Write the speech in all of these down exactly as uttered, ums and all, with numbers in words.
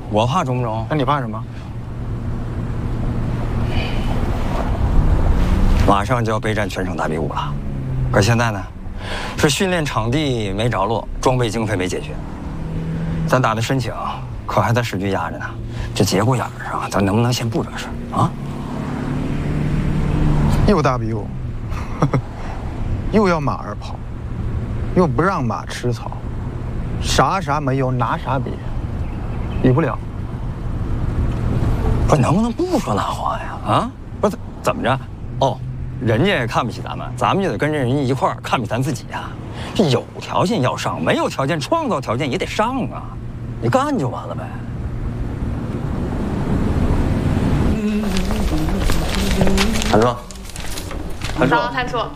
我怕中不中？ 那你怕什么？ 马上就要备战全省大比武了，可现在呢，是训练场地没着落，装备经费没解决，咱打的申请可还在市局压着呢。这节骨眼上，咱能不能先不惹事啊？ 又大比武，又要马儿跑，又不让马吃草，啥啥没有，拿啥比？比不了。 不是，能不能不说那话呀？啊，不是怎么着？哦，人家也看不起咱们，咱们就得跟着人家一块儿看不起咱自己呀。这有条件要上，没有条件创造条件也得上啊。你干就完了呗。谭硕，谭硕， 早，谭硕。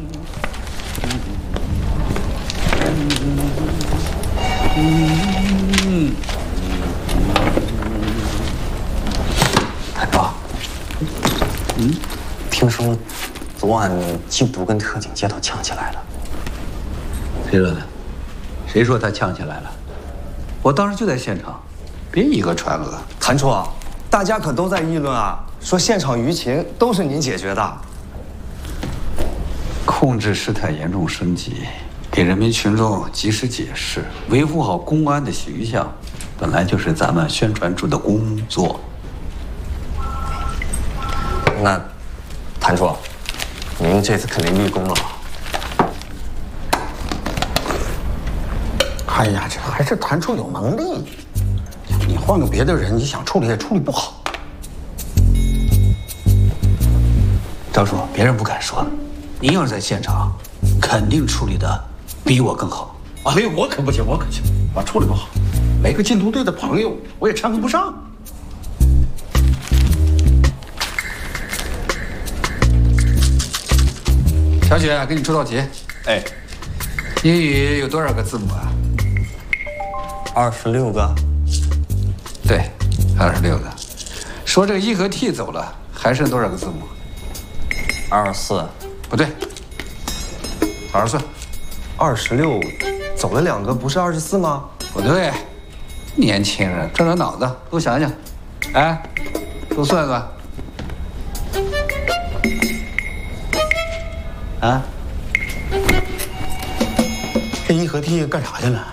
嗯。 谭硕，嗯，听说昨晚缉毒跟特警接头呛起来了。 谁说的？谁说他呛起来了？我当时就在现场，别以讹传讹。 谭硕，大家可都在议论啊，说现场舆情都是您解决的。 控制事态严重升级，给人民群众及时解释，维护好公安的形象，本来就是咱们宣传处的工作。 那，谭硕，您这次肯定立功了吧？ 哎呀，这还是谭硕有能力。你换个别的人，你想处理也处理不好。 张叔，别人不敢说，您要是在现场，肯定处理的比我更好。 哎，我可不行，我可行，我处理不好。没个禁毒队的朋友，我也掺和不上。 小雪，给你出道题。 哎， 英语有多少个字母啊？ 二十六个。 对，二十六个。说这个 E 和 T 走了，还剩多少个字母？ 二十四。 不对，好好算。 二十六，走了两个，不是二十四吗？ 不对，年轻人转转脑子，多想想。哎，多算算。啊？ 这 E 和 T 干啥去了？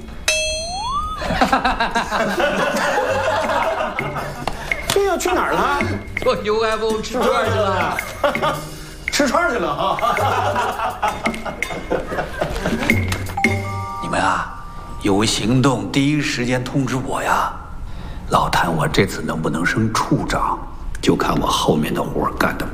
对呀，去哪儿了？ 坐 U F O 吃串去了。 吃串去了哈！ 你们啊，有行动第一时间通知我呀。老谭，我这次能不能升处长，就看我后面的活干得